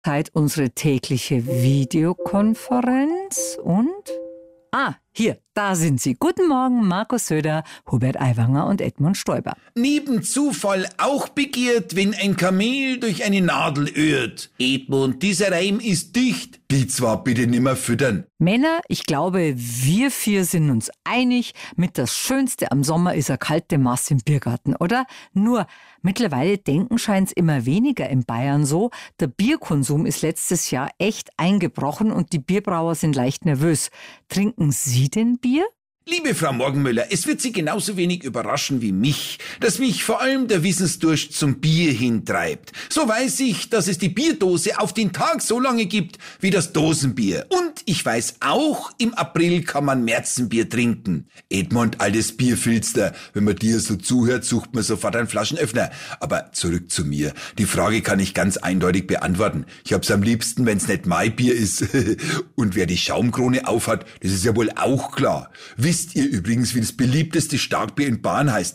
Zeit unsere tägliche Videokonferenz und... hier, da sind sie. Guten Morgen, Markus Söder, Hubert Aiwanger und Edmund Stoiber. Neben Zufall auch begehrt, wenn ein Kamel durch eine Nadel irrt. Edmund, dieser Reim ist dicht. Die zwar bitte nimmer füttern. Männer, ich glaube, wir vier sind uns einig, mit das Schönste am Sommer ist eine kalte Maß im Biergarten, oder? Nur, mittlerweile denken scheint's immer weniger in Bayern so. Der Bierkonsum ist letztes Jahr echt eingebrochen und die Bierbrauer sind leicht nervös. Trinken Sie denn Bier? Liebe Frau Morgenmüller, es wird Sie genauso wenig überraschen wie mich, dass mich vor allem der Wissensdurst zum Bier hintreibt. So weiß ich, dass es die Bierdose auf den Tag so lange gibt wie das Dosenbier. Und ich weiß auch, im April kann man Märzenbier trinken. Edmund, altes Bierfilster, wenn man dir so zuhört, sucht man sofort einen Flaschenöffner. Aber zurück zu mir. Die Frage kann ich ganz eindeutig beantworten. Ich hab's am liebsten, wenn's nicht mein Bier ist. Und wer die Schaumkrone aufhat, das ist ja wohl auch klar. Wisst ihr übrigens, wie das beliebteste Starkbier in Bayern heißt?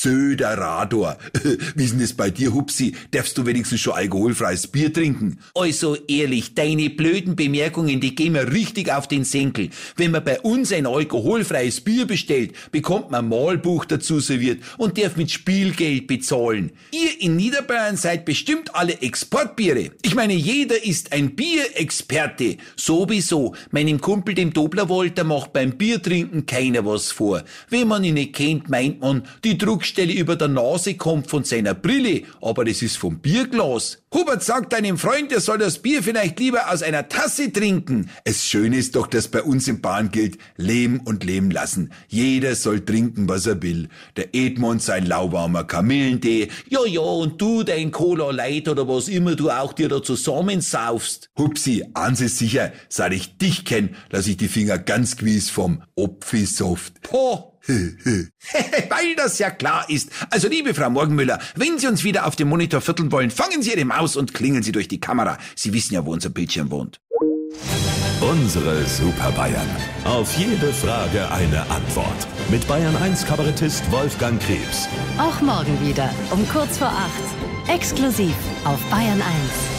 Söderador. Wie ist denn das bei dir, Hupsi? Darfst du wenigstens schon alkoholfreies Bier trinken? Also ehrlich, deine blöden Bemerkungen, die gehen mir richtig auf den Senkel. Wenn man bei uns ein alkoholfreies Bier bestellt, bekommt man ein Mahlbuch dazu serviert und darf mit Spielgeld bezahlen. Ihr in Niederbayern seid bestimmt alle Exportbiere. Ich meine, jeder ist ein Bierexperte. Sowieso. Meinem Kumpel, dem Doblerwold, der macht beim Biertrinken keiner was vor. Wenn man ihn nicht kennt, meint man, die Druckstelle über der Nase kommt von seiner Brille, aber das ist vom Bierglas. Hubert sagt deinem Freund, er soll das Bier vielleicht lieber aus einer Tasse trinken. Es Schöne ist doch, dass bei uns in Bayern gilt, leben und leben lassen. Jeder soll trinken, was er will. Der Edmund sein lauwarmer Kamillentee, ja, und du dein Cola Light oder was immer du auch dir da zusammensaufst. Hupsi, eins ist sicher, seit ich dich kenn, lass ich die Finger ganz gewiss vom Opfisoft. Ho! Weil das ja klar ist. Also liebe Frau Morgenmüller, wenn Sie uns wieder auf dem Monitor vierteln wollen, fangen Sie Ihre Maus und klingeln Sie durch die Kamera. Sie wissen ja, wo unser Bildschirm wohnt. Unsere Super Bayern. Auf jede Frage eine Antwort. Mit Bayern 1 Kabarettist Wolfgang Krebs. Auch morgen wieder um kurz vor 8. Exklusiv auf Bayern 1.